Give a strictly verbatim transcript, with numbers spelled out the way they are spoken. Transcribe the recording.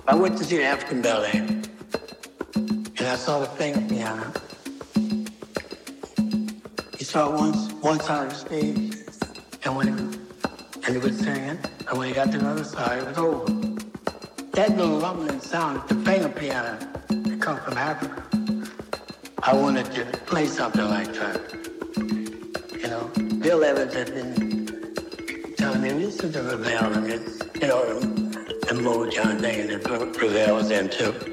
I went to see the African Ballet, and I saw the finger piano. He saw it once, one side of the stage, and when it, and he was singing, and when he got to the other side, it was over. That little rumbling sound, the finger piano, that come from Africa. I wanted to play something like that. You know, Bill Evans had been telling me, listen to Ravel, and it's, you know, the Motown thing that Ravel was into.